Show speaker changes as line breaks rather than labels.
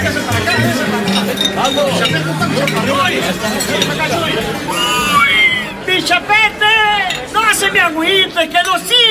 ¡Pichapete! ¡No se me agüite, que no sí!